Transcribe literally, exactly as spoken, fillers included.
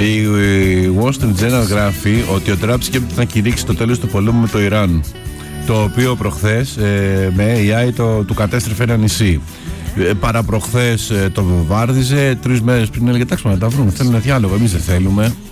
Η Wall Street Journal γράφει ότι ο Τραμπ σκέπτεται να κηρύξει το τέλος του πολέμου με το Ιράν, το οποίο προχθές ε, με έι άι το, του κατέστρεφε ένα νησί. Ε, παραπροχθές ε, το βομβάρδιζε, τρεις μέρες πριν έλεγε εντάξει να τα βρούμε, θέλουν διάλογο, εμείς δεν θέλουμε.